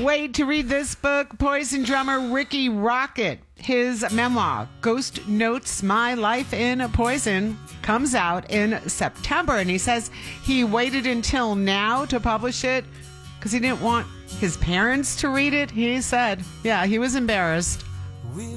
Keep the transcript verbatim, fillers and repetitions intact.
wait to read this book. Poison drummer Ricky Rocket, his memoir, Ghost Notes My Life in Poison, comes out in September. And he says he waited until now to publish it because he didn't want his parents to read it. He said, yeah, he was embarrassed.